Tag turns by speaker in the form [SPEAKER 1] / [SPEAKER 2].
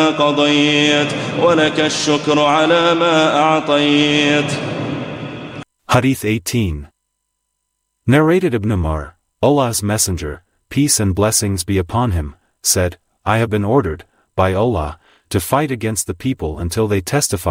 [SPEAKER 1] قضيت ولك الشكر على ما أعطيت.
[SPEAKER 2] Hadith 18. Narrated Ibn Umar, Allah's Messenger, peace and blessings be upon him, said, I have been ordered, by Allah, to fight against the people until they testify